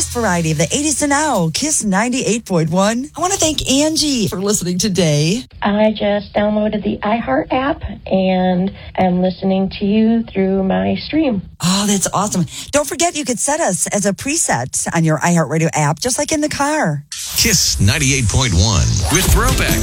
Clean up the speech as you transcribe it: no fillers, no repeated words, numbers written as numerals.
best variety of the 80s to now. Kiss 98.1. I want to thank Angie for listening today. I just downloaded the iHeart app and am listening to you through my stream. Oh, that's awesome. Don't forget, you could set us as a preset on your iHeartRadio app, just like in the car. Kiss 98.1 with Throwback.